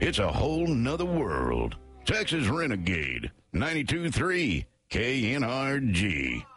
It's a whole nother world. Texas Renegade, 92.3 KNRG.